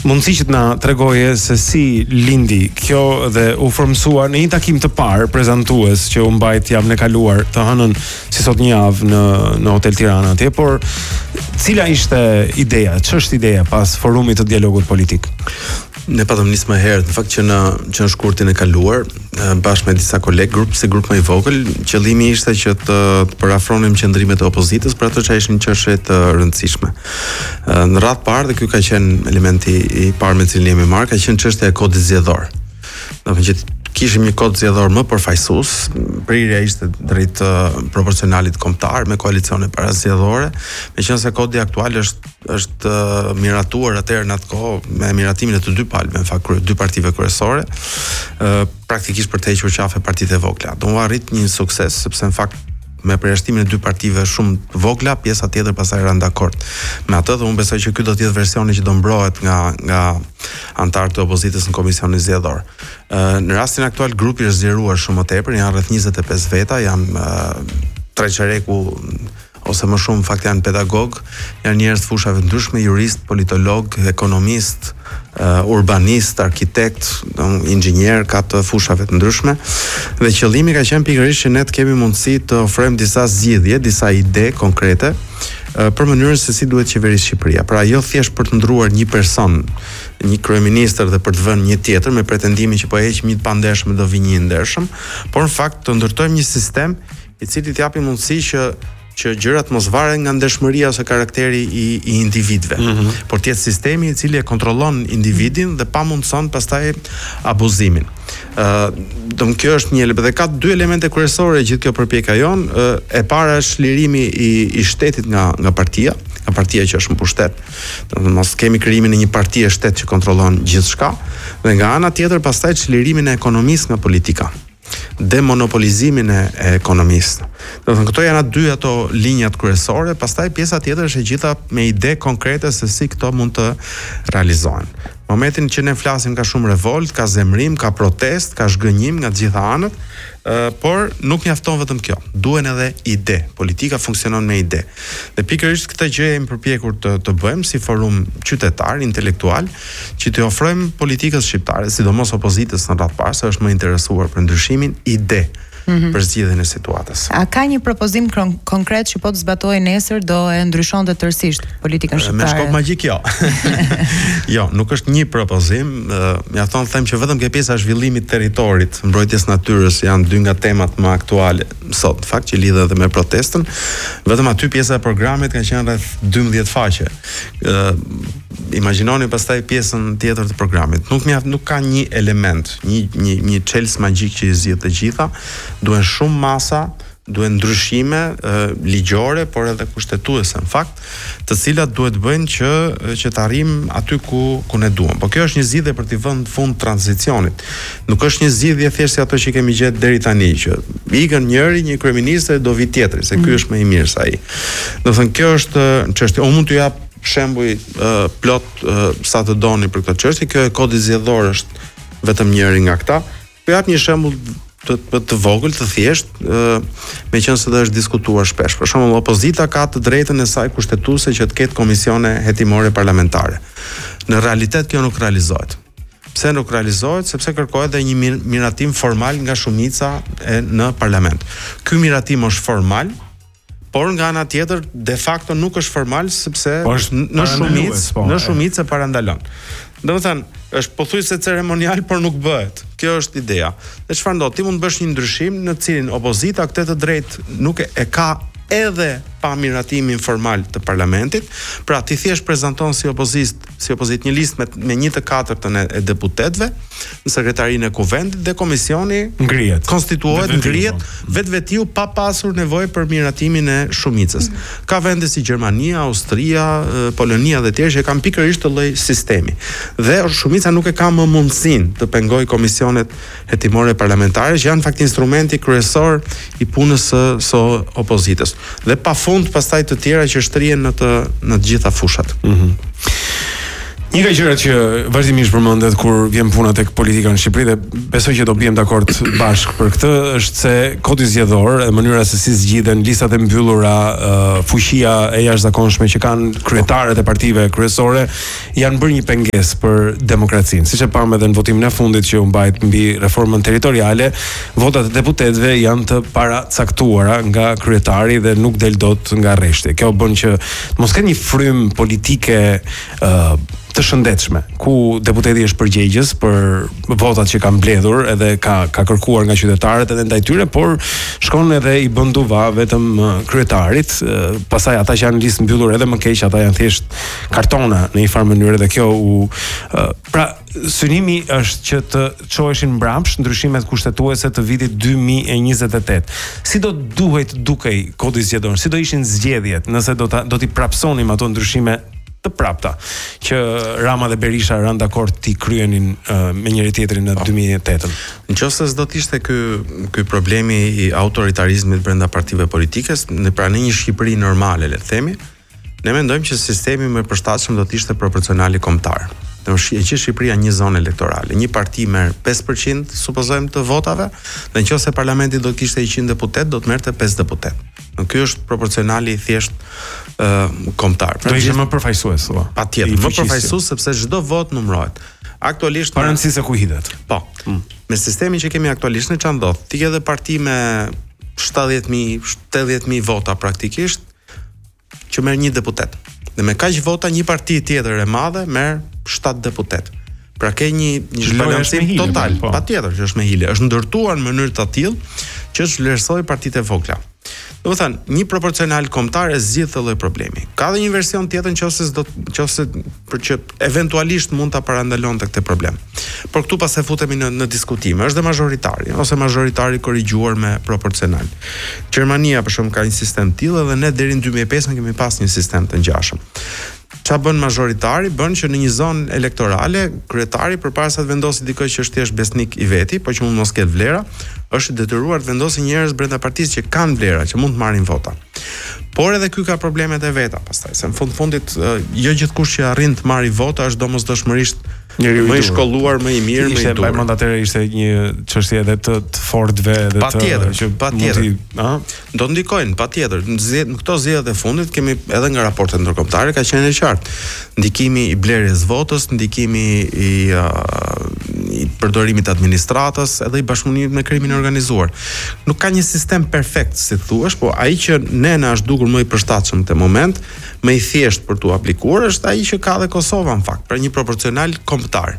mundësi që na tregoje se si lindi kjo dhe u formsua në një takim të parë prezantues që u mbajt javën e kaluar, të hënën si sot një javë në Hotel Tirana atje, por cila ishte ideja, ç'është ideja pas forumit të dialogut politik? Ne patëm nisë më herët, në fakt që në shkurtin e kaluar, bashkë me disa kolegë, grup më i vogël, qëllimi ishte që të përafronim qëndrimet e opozitës për ato që ishin çështje të rëndësishme. Në radhë parë, dhe ky ka qenë elementi i parë me cilin jemi marrë, ka qenë çështja e kodit zgjedhor. Domethënë që kishim një kod zgjedhor më përfaqësues, prirja ishte drejt proporcionalit kombëtar me koalicione parazgjedhore, meqense kodi aktual është miratuar atëherë në atë kohë me miratimin e të dy palëve, në fakt dy partive kryesore, praktikisht për të hequr qafë partitë e vogla. Do u arrit një sukses, sepse në fakt me përjashtimin e dy partive shumë vogla, pjesa tjetër pastaj rënë dakord me atë, dhe unë besoj që ky do të jetë versioni që do mbrohet nga antarët e opozitës në komisionin zgjedhor. Në rastin aktual grupi është zgjeruar shumë më tepër, janë rreth 25 veta, janë treqereku ose më shumë në fakt janë pedagog, janë njerëz të fushave ndryshme, jurist, politolog, ekonomist, urbanist, arkitekt, inxhinier, ka të fushave të ndryshme, dhe qëllimi ka qenë pikërisht që ne të kemi mundësi të ofrojmë disa zgjidhje, disa ide konkrete për mënyrën se si duhet qeverisë Shqipëria. Pra jo thjesht për të ndruar një person, një kryeministër dhe për të vënë një tjetër me pretendimin që po heqim një të pandershëm do vi një i ndershëm, por në fakt të ndërtojmë një sistem i cili të japi mundësi që gjërat mos varen nga ndershmëria ose karakteri i individëve, por të jetë sistemi i cili e kontrollon individin dhe pa mundson pastaj abuzimin. Kjo është një element, dhe ka dy elemente kryesore gjithë kjo përpjekja jon. E para është lirimi i shtetit nga partia që është në pushtet. Mos kemi krijimin e një partie shtet që kontrollon gjithçka, dhe nga ana tjetër pastaj çlirimin e ekonomisë nga politika, demonopolizimin e ekonomisë. Do të thënë këto janë dy ato linjat kryesore, pastaj pjesa tjetër është e gjitha me ide konkrete se si këto mund të realizohen. Momentin që ne flasim ka shumë revolt, ka zemrim, ka protest, ka zhgënjim nga të gjitha anët, por nuk mjafton vetëm kjo. Duhen edhe ide. Politika funksionon me ide. Dhe pikërisht këtë gjë jemi përpjekur të bëjmë si forum qytetar, intelektual, që të ofrojmë politikës shqiptare, sidomos opozitës në radhë parë, se është më interesuar për ndryshimin, ide për zgjidhjen e situatës. A ka një propozim konkret që po të zbatojë nesër do e ndryshonte tërësisht politikën shqiptare? Me shkop magjik jo. Jo, nuk është një propozim, mjafton të them që vetëm kjo pjesa e zhvillimit të territorit, mbrojtjes natyrës janë dy nga temat më aktuale sot, në fakt që lidhen edhe me protestën. Vetëm aty pjesa e programit ka qenë rreth 12 faqe. Imagjinoni pastaj pjesën tjetër të programit. Nuk ka një element, një çelës magjik që i zgjidh të gjitha. Duhen shumë masa, duhen ndryshime ligjore, por edhe kushtetuese në fakt, të cilat duhet bëjnë që të arrijmë aty ku ne duam. Po kjo është një zgjidhje për të vënë fund tranzicionit. Nuk është një zgjidhje thjesht si ato që kemi gjetë deri tani, që ikën një kryeminist do vi tjetri, se ky është më i mirë se ai. Do thënë kjo është çështje. Unë mund t'ju jap shembuj plot sa të doni për këtë çështje. Kjo e kodi zgjedhor është vetëm njëri nga këta. Po jap një shembull të vogël, të thjesht, meqense dhe është diskutuar shpesh. Për shembull, opozita ka të drejtën e saj kushtetuese që të ketë komisione hetimore parlamentare. Në realitet kjo nuk realizohet. Pse nuk realizohet? Sepse kërkohet dhe një miratim formal nga shumica në parlament. Ky miratim është formal, por nga ana tjetër de facto nuk është formal, sepse në shumicë parandalon. Domethënë, është pothuajse ceremonial, por nuk bëhet. Kjo është ideja. Dhe çfarë ndodh? Ti mund të bësh një ndryshim në cilin opozita këtë të drejtë nuk e ka edhe pa miratimin formal të parlamentit, pra ti thjesht prezanton si opozit një listë me 1/4 e deputetëve në sekretarinë e kuvendit dhe komisioni ngrihet vetvetiu pa pasur nevojë për miratimin e shumicës. Ka vende si Gjermania, Austria, Polonia dhe tjerë që kanë pikërisht të lloj sistemi. Dhe shumica nuk e ka më mundësinë të pengojë komisionet hetimore parlamentare, që janë fakt instrumenti kryesor i punës së opozitës. Dhe pafund pastaj të tjera që shtrihen në të gjitha fushat. Një nga gjërat që vazhdimisht përmendet kur vjen puna tek politika në Shqipëri dhe besoj që do bijem dakord bashkë për këtë është se kodi zgjedhor e mënyra se si zgjidhen listat e mbyllura, fuqia e jashtëzakonshme që kanë kryetarët e partive kryesore janë bërë një pengesë për demokracinë. Siç e pam edhe në votimin e fundit që u mbajt mbi reformën territoriale, votat e deputetëve janë të paracaktuara nga kryetari dhe nuk del dot nga rreshti. Kjo bën që mos ketë një frym politike të shëndetshme, ku deputeti është përgjegjës për votat që ka mbledhur edhe ka kërkuar nga qytetarët edhe ndaj tyre, por shkon edhe i bën duva vetëm kryetarit, pastaj ata që janë listë mbyllur edhe më keq, ata janë thjesht kartona në një farë mënyrë dhe kjo pra synimi është që të çoheshin mbrapsht ndryshimet kushtetuese të vitit 2028. Si do duhet dukej kodi zgjedhor? Si do ishin zgjedhjet nëse do t'i prapsonim ato ndryshime të prapta që Rama dhe Berisha rënë dakord t'i kryenin me njëri tjetrin në 2008. Nëse s'do të ishte ky problemi i autoritarizmit brenda partive politike, në pranë një Shqipëri normale, le të themi, ne mendojmë që sistemi më i përshtatshëm do të ishte proporcionali kombëtar. Në Shqipëria një zonë elektorale, një parti merr 5% supozojmë të votave, dhe nëse parlamenti do të kishte 100 deputet, do të merrte 5 deputet. Ky është proporcionali thjesht kombëtar. Do ishte më përfaqësues, patjetër, më përfaqësues sepse çdo vot numërohet. Aktualisht pa rëndësi se ku hidhet. Po. Me sistemin që kemi aktualisht në çfarë ndodh? Ti ke edhe parti me 70.000, 80.000 vota praktikisht që merr një deputet. Dhe me kaq vota një parti tjetër e madhe merr 7 deputet. Pra ke një zhbalancim total, patjetër që është me hile. Është ndërtuar në mënyrë të tillë që zhvlerësoj partitë e vogla. Domethënë, një proporcional kombëtar e zgjidh këtë lloj problemi. Ka edhe një version tjetër nëse për që eventualisht mund ta parandalonte këtë problem. Por këtu pas e futemi në diskutime, është dhe majoritari ose majoritari korrigjuar me proporcional. Gjermania për shembull ka një sistem të tillë dhe ne deri në 2005 kemi pas një sistem të ngjashëm. Çfarë bën majoritari? Bën që në një zonë elektorale, kryetari përpara se të vendosë dikë që është thjesht besnik i veti, por që mund mos ketë vlera, është detyruar të vendosë njerëz brenda partisë që kanë vlera, që mund të marrin vota. Por edhe ky ka problemet e veta pastaj, se në fundit jo gjithkush që arrin të marrë vota është domosdoshmërisht më i shkolluar, më i mirë, më i dur. Mandatare ishte një çështje edhe të fortëve edhe patjetër. Do ndikojnë patjetër. Në këto zgjedhjet e fundit kemi edhe nga raportet ndërkombëtare ka qenë e qartë. Ndikimi i blerjes votës, ndikimi i përdorimit të administratës, edhe i bashkëpunimit me krimin e organizuar. Nuk ka një sistem perfekt, si thuash, po ai që ne na është dukur më i përshtatshëm në moment, më i thjesht për tu aplikuar është ai që ka dhe Kosova në fakt, për një proporcional kombëtar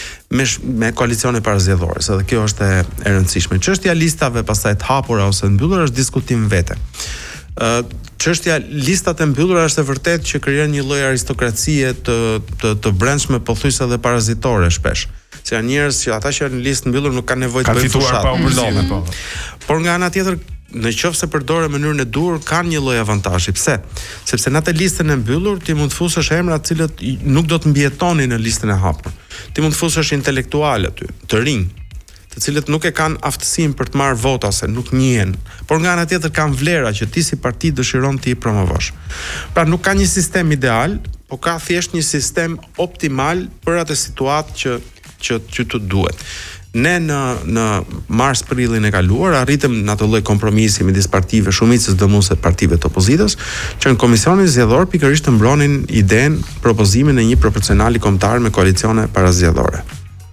me koalicione parazgjedhore, edhe kjo është e rëndësishme. Çështja listave pastaj të hapura ose të mbyllura është diskutim vete. Çështja listat e mbyllura është e vërtetë që krijon një lloj aristokracie të brendshme, pothuajse edhe parazitore shpesh. Se janë njerëz që ata që janë në listë mbyllur nuk kanë nevojë të bëjnë fushat. Por nga ana tjetër, në qoftë se përdore mënyrën e dur, kanë një lloj avantazhi. Pse? Sepse në atë listën e mbyllur ti mund të fusësh emra të cilët nuk do të mbjetonin në listën e hapur. Ti mund të fusësh intelektualë aty, të rinj, të cilët nuk e kanë aftësinë për të marrë vota se nuk njihen, por nga ana tjetër kanë vlera që ti si parti dëshiron ti i promovosh. Pra nuk ka një sistem ideal, por ka thjesht një sistem optimal për atë situatë që të duhet. Ne në mars-prillin e kaluar arritëm në atë lloj kompromisi midis partive, shumicës dëmuese të partive të opozitës, që në komisionin zgjedhor pikërisht të mbronin idenë, propozimin e një proporcionali kombëtar me koalicione parazgjedhore.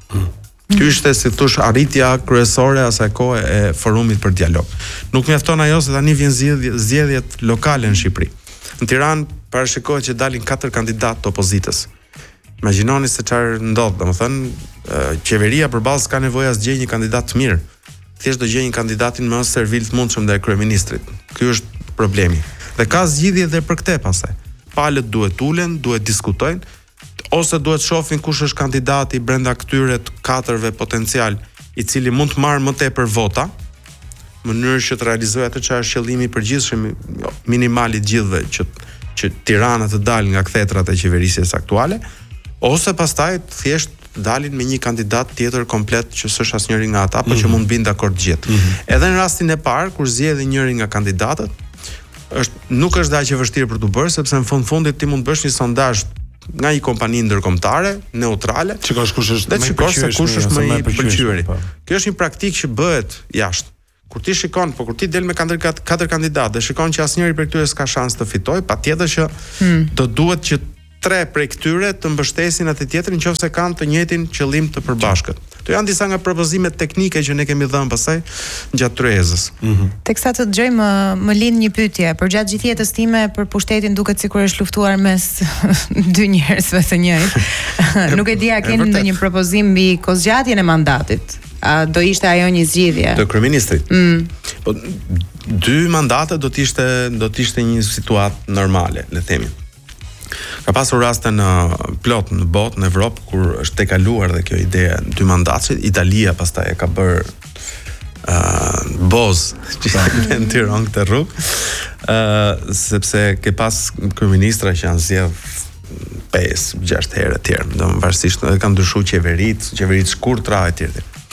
Ky ishte, si thosh, arritja kryesore asaj kohe e forumit për dialog. Nuk mjafton ajo se tani vjen zgjedhjet lokale në Shqipëri. Në Tiranë parashikohet që dalin 4 kandidatë të opozitës. Imagjinoni se çfarë ndodh, domethënë qeveria përballë ka nevojë as gjej një kandidat të mirë. Thjesht do gjej një kandidatin më servil të mundshëm ndaj kryeministrit. Ky është problemi. Dhe ka zgjidhje edhe për këtë pastaj. Palët duhet ulen, duhet diskutojnë, ose duhet shohin kush është kandidati brenda këtyre të 4-ve potencial, i cili mund të marrë më tepër vota, në mënyrë që të realizojë atë çfarë është qëllimi i përgjithshëm minimal i gjithëve që Tirana të dalë nga kthetrat e qeverisjes aktuale. Ose pastaj thjesht dalin me një kandidat tjetër komplet që s'është asnjëri nga ata, por që mund të binë dakord gjithë. Edhe në rastin e parë kur zgjedhin njëri nga kandidatët, nuk është aq e vështirë për t'u bërë, sepse në fundit ti mund të bësh një sondazh nga një kompani ndërkombëtare, neutrale. Shikosh kush është më i pëlqyeri. Kjo është një praktikë që bëhet jashtë. Kur ti shikon, kur ti del me katër kandidatë dhe shikon që asnjëri prej këtyre s'ka shans të fitojë, patjetër që do duhet që 3 prej këtyre të mbështesin atë tjetrin nëse kanë të njëjtin qëllim të përbashkët. Këto janë disa nga propozimet teknike që ne kemi dhënë pastaj gjatë tryezës. Teksa të dëgjoj më lind një pyetje. Përgjatë gjithë jetës time për pushtetin duket sikur është luftuar mes dy njerëzve të njëjtë. Nuk e di a keni ndonjë propozim mbi kozgjatjen e mandatit. A do ishte ajo një zgjidhje? Të kryeministrit. Po 2 mandate do të ishte një situatë normale, le të themi. Ka pasur raste në plot në botë, në Evropë kur është tejkaluar dhe kjo ide 2 mandatësh. Italia pastaj e ka bër boz që në Tiranë këtë rrugë, sepse ke pas kryeministra që janë zgjedh 5-6 herë të tjerë, domosdoshmërisht kanë ndryshuar qeveritë shkurtra etj.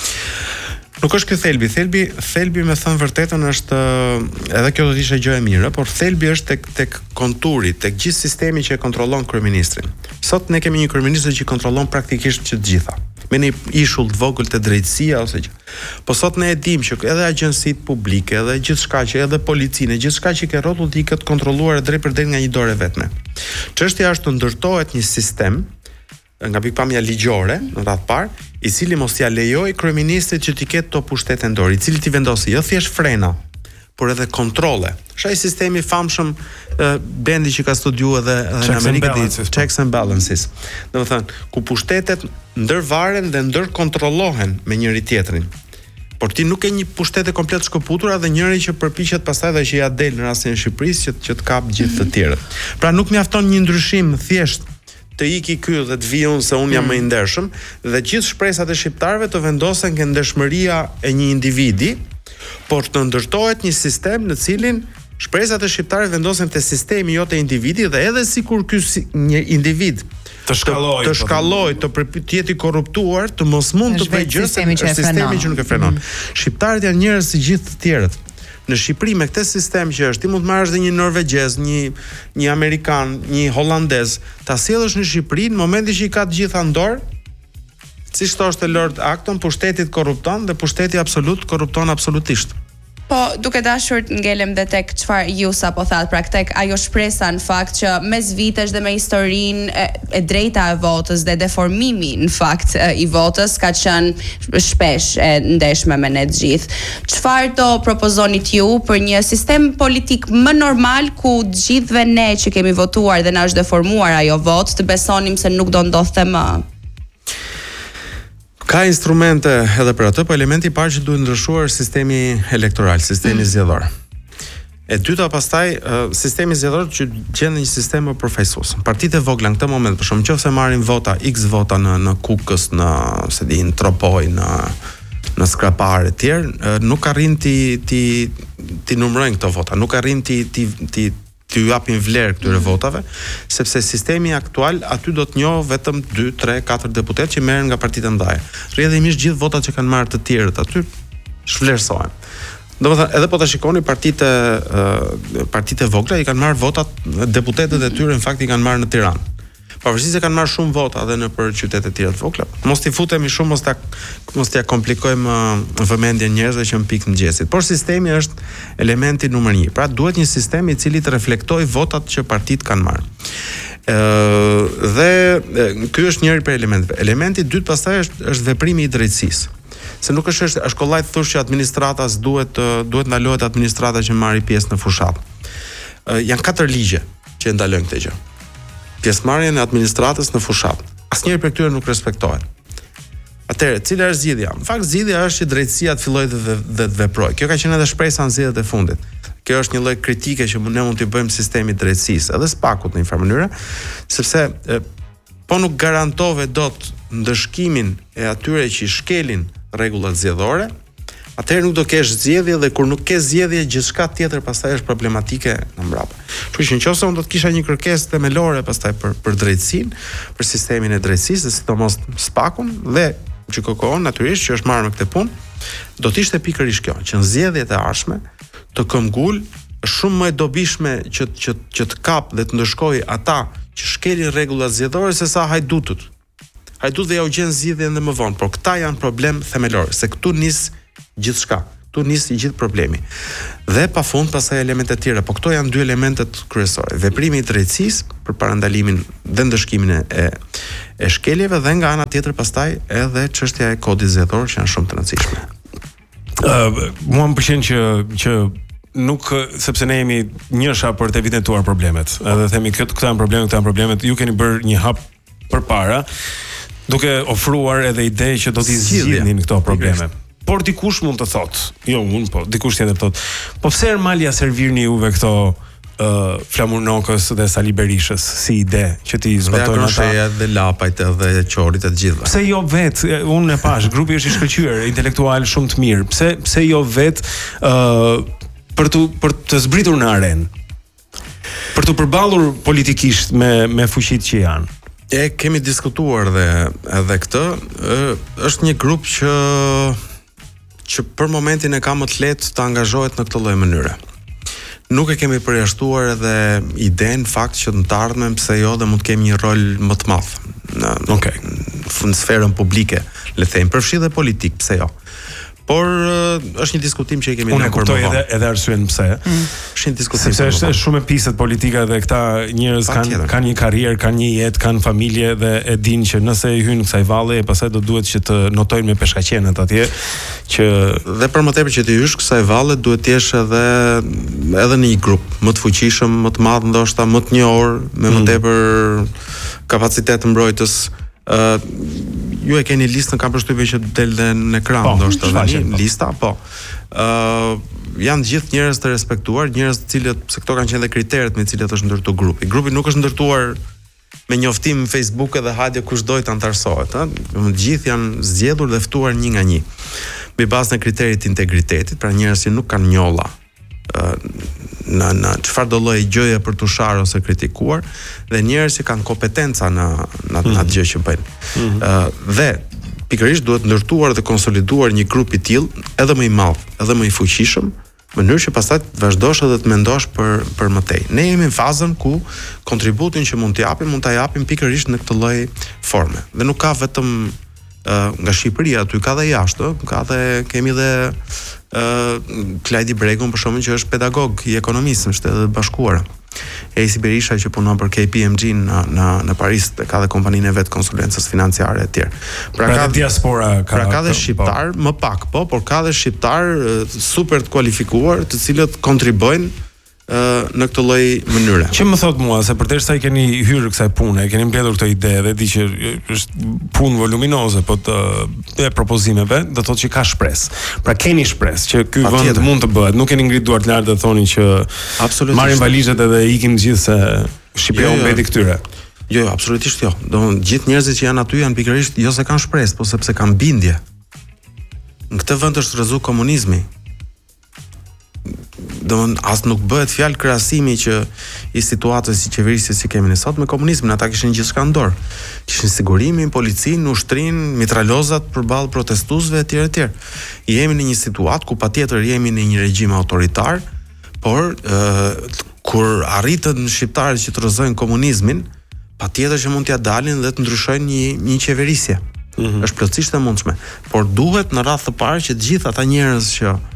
Nuk është ky thelbi me thënë vërtetën është edhe kjo do të ishte gjë e mirë, por thelbi është tek konturi, tek gjithë sistemi që e kontrollon kryeministrin. Sot ne kemi një kryeministër që kontrollon praktikisht të gjitha. Me një ishull të vogël të drejtësia ose gjë. Po sot ne e dimë që edhe agjencitë publike, edhe gjithçka që edhe policinë, gjithçka që ke rrotull të ikët kontrolluar drejt për drejt nga një dorë vetme. Çështja është të ndërtohet një sistem nga pikpamja ligjore në radhë parë, i cili mos ia lejoj kryeministrit që t'i ketë to pushtete në dorë, i cili t'i vendosi jo thjesht frena, por edhe kontrolle. Është ai sistemi i famshëm Bendi që ka studiuar edhe në Amerikë, checks and balances. Domethënë, ku pushtetet ndërvaren dhe ndërkontrollohen me njëri tjetrin. Por ti nuk ke një pushtete komplet shkëputura dhe njëri që përpiqet pastaj dhe që ja del në rastin e Shqipërisë që të kap gjithë të tjerët. Pra nuk mjafton një ndryshim thjesht të iki ky dhe të vi unë se unë jam më i ndershëm dhe gjithë shpresat e shqiptarëve të vendosen nga ndershmëria e një individi, por të ndërtohet një sistem në cilin shpresat e shqiptarëve vendosen te sistemi jo te individi dhe edhe sikur ky një individ të shkalloj, të jetë i korruptuar, të mos mund të bëjë gjë, sistemi që nuk e frenon. Shqiptarët janë njerëz si gjithë të tjerët. Në Shqipëri me këtë sistem që është, ti mund të marrësh dhe një norvegjez, një amerikan, një holandez, ta sjellësh në Shqipëri në momentin që i ka të gjitha në dorë, siç thoshte Lord Acton, pushteti korrupton dhe pushteti absolut korrupton absolutisht. Po, duke dashur të ngelem dhe tek çfarë ju sapo thatë, pra tek ajo shpresa në fakt që mes vitesh dhe me historinë e drejta e votës dhe deformimi në fakt i votës ka qenë shpesh e ndeshme me ne të gjithë. Çfarë do propozonit ju për një sistem politik më normal ku të gjithëve ne që kemi votuar dhe na është deformuar ajo votë të besonim se nuk do ndodhte më? Ka instrumente edhe për atë, po elementi i parë që duhet ndryshuar është sistemi elektoral, sistemi zgjedhor. E dyta pastaj sistemi zgjedhor që gjen një sistem më përfaqësues. Partitë e vogla në këtë moment, për shembull, nëse marrin vota, X vota në Kukës, në Tropoj, në Skrapar e tjerë, nuk arrin ti numërojnë këto vota, nuk arrin ti ju japin vlerë këtyre votave, sepse sistemi aktual aty do të njohë vetëm 2, 3, 4 deputet që merren nga partitë e mëdha. Rrjedhimisht gjithë votat që kanë marrë të tjerët aty shvlerësohen. Domethënë, edhe po ta shikoni partitë e vogla i kanë marrë votat, deputetët e tyre në fakt i kanë marrë në Tiranë. Pavarësisht se kanë marrë shumë vota edhe në për qytete të tjera të vogla. Mos t'i futemi shumë, mos t'ia komplikojmë vëmendjen njerëzve që në pikë mëngjesit. Por sistemi është elementi numër 1. Pra duhet një sistem i cili të reflektojë votat që partitë kanë marrë. Dhe ky është njëri prej elementeve. Elementi i dytë pastaj është veprimi i drejtësisë. Se nuk është kollaj të thosh që administratas duhet ndalohet administrata që marri pjesë në fushat. Janë 4 ligje që ndalojnë këtë gjë. Pjesëmarrjen e administratës në fushat. Asnjëri prej këtyre nuk respektohet. Atëherë, cila është zgjidhja? Në fakt zgjidhja është që drejtësia të fillojë dhe të veprojë. Kjo ka qenë edhe shpresa në zgjedhjet e fundit. Kjo është një lloj kritike që ne mund t'i bëjmë sistemit drejtësisë, edhe spakut në një farë mënyrë, sepse po nuk garantove dot ndëshkimin e atyre që shkelin rregullat zgjedhore, atëherë nuk do kesh zgjedhje dhe kur nuk ke zgjedhje gjithçka tjetër pastaj është problematike në mbrapa. Kështu që nëse unë do të kisha një kërkesë themelore pastaj për drejtësinë, për sistemin e drejtësisë, sidomos spakun dhe që kërkon natyrisht që është marrë me këtë punë, do të ishte pikërisht kjo, që në zgjedhjet e ardhshme të këmbgul është shumë më e dobishme që të kap dhe të ndëshkojë ata që shkelin rregullat zgjedhore se sa hajdutët. Hajdutët ja u gjen zgjidhjen dhe më vonë, por këta janë problem themelor, se këtu nis gjithçka. Tu nis i gjithë problemi. Dhe pafund pastaj elemente të tjera, po këto janë dy elementet kryesore. Veprimi i drejtësisë për parandalimin dhe ndëshkimin e shkeljeve dhe nga ana tjetër pastaj edhe çështja e kodit zgjedhor që janë shumë të rëndësishme. Mua më pëlqen që nuk sepse ne jemi njësha për të evidentuar problemet. Edhe themi këto janë problemet, ju keni bërë një hap përpara duke ofruar edhe ide që do t'i zgjidhnin këto probleme. Por dikush mund të thotë, jo unë, po dikush tjetër thotë, po pse Ermalia servirni juve këto Flamurnokës dhe Sali Berishës si ide që ti zbatojnë ata? Dhe dhe lapajt dhe qorit e të gjitha. Pse jo vetë, unë e pash, grupi është i shkëlqyer, intelektual shumë të mirë. Pse jo vetë për të zbritur në arenë? Për të përballur politikisht me fuqitë që janë. Kemi diskutuar dhe edhe këtë, është një grup që për momentin e ka më të lehtë të angazhohet në këtë lloj mënyre. Nuk e kemi përjashtuar edhe idenë fakt që në të ardhmen pse jo dhe mund të kemi një rol më të madh në sferën publike, le të them, përfshi dhe politik, pse jo. Por është një diskutim që e kemi ne kuptoj edhe arsyen pse. Është një diskutim. Sepse është shumë e piset politika dhe këta njerëz kanë një karrierë, kanë një jetë, kanë familje dhe e dinë që nëse i hyn kësaj valle, pastaj do duhet që të notojnë me peshkaqenet atje që dhe për më tepër që të hysh kësaj valle duhet të jesh edhe në një grup më të fuqishëm, më të madh ndoshta, më të njohur, me më tepër kapacitet mbrojtës. Ju e keni listën, kam përshtypjen që del dhe në ekran ndoshta lista, po. Janë gjithë njerëz të respektuar, njerëz të cilët, se këto kanë qenë dhe kriteret me të cilët është ndërtuar grupi. Grupi nuk është ndërtuar me njoftim në Facebook edhe hajde kush do të antarësohet, Të gjithë janë zgjedhur dhe ftuar një nga një. Mbi bazën e kriterit të integritetit, pra njerëz që nuk kanë njolla në çfarë do lloj gjëje për të sharë ose kritikuar dhe njerëz që kanë kompetenca në atë gjë që bëjnë. Dhe pikërisht duhet ndërtuar dhe konsoliduar një grup i tillë, edhe më i madh, edhe më i fuqishëm, në mënyrë që pastaj të vazhdosh edhe të mendosh për më tej. Ne jemi në fazën ku kontributin që mund ta japim pikërisht në këtë lloj forme. Dhe nuk ka vetëm nga Shqipëria, aty ka dhe jashtë, kemi dhe Klajdi Bregun për shkakun që është pedagog i ekonomisë në Shtetet e Bashkuara. Esi Berisha që punon për KPMG në Paris, ka dhe kompaninë e vet konsulencës financiare e tjerë. Pra ka diaspora, ka dhe shqiptar më pak, por ka dhe shqiptar super të kualifikuar, të cilët kontribojnë në këtë lloj mënyre. Që më thot mua se përderisa i keni hyrë kësaj pune, keni mbledhur këtë ide dhe di që është punë voluminoze, po të propozimeve, do thotë që ka shpresë. Pra keni shpresë që ky vend mund të bëhet. Nuk keni ngrit duart lart dhe thoni që marrin valizhet edhe ikim gjithë se Shqipëria mbeti këtyre. Jo, absolutisht jo. Domthonë gjithë njerëzit që janë aty janë pikërisht jo se kanë shpresë, po sepse kanë bindje. Në këtë vend është rrezu komunizmi. Domthon as nuk bëhet fjalë krahasimi që i situatës si qeverisë si kemi ne sot me komunizmin, ata kishin gjithçka në dorë. Kishin sigurimin, policinë, ushtrinë, mitralozat përballë protestuesve etj. Jemi në një situatë ku patjetër jemi në një regjim autoritar, por kur arritën shqiptarët që të rrëzojnë komunizmin, patjetër që mund t'ia dalin dhe të ndryshojnë një qeverisje. Është plotësisht e mundshme, por duhet në radhë të parë që të gjithë ata njerëz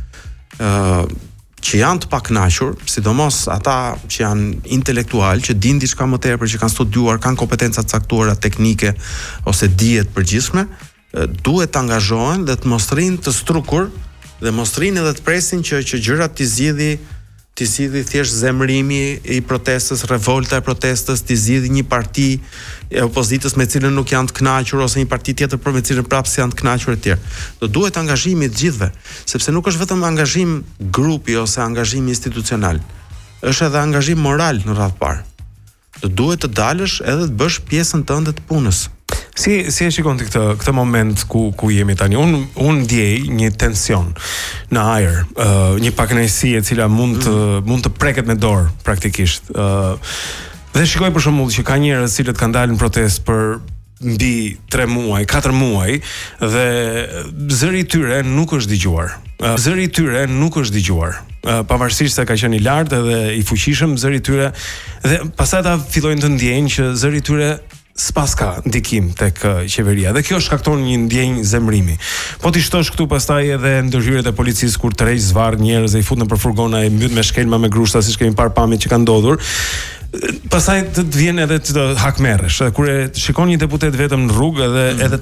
që janë të pakënaqur, sidomos ata që janë intelektual, që dinë diçka më tepër, që kanë studiuar, kanë kompetenca të caktuara teknike ose dije të përgjithshme, duhet të angazhohen dhe të mos rrinë të strukur dhe mos rrinë edhe të presin që gjërat t'i zgjidhi thjesht zemrimi i protestës, revolta e protestës, t'i zgjidhi një parti e opozitës me cilën nuk janë të kënaqur ose një parti tjetër për me cilën prapë janë të kënaqur etj. Do duhet angazhimi të gjithëve, sepse nuk është vetëm angazhim grupi ose angazhim institucional. Është edhe angazhim moral në radhë parë. Do duhet të dalësh edhe të bësh pjesën tënde të punës. Si e shikon ti këtë moment ku jemi tani? Unë ndjej një tension në ajër, një pakënaqësi e cila mund të preket me dorë praktikisht. Dhe shikoj për shembull që ka njerëz që kanë dalë në protestë për mbi 3 muaj, 4 muaj dhe zëri i tyre nuk është dëgjuar. pavarësisht se ka qenë i lartë edhe i fuqishëm zëri i tyre dhe pastaj ata fillojnë të ndjejnë që zëri i tyre s'pas ka ndikim tek qeveria dhe kjo shkakton një ndjenjë zemrimi. Po ti shtosh këtu pastaj edhe ndërhyrjet e policisë kur tërheq zvarr njerëz e i fut nëpër furgona e mbyt me shkelma me grushta siç kemi parë pamjet që kanë ndodhur. Pastaj të vjen edhe të hakmerresh. Kur e shikon një deputet vetëm në rrugë edhe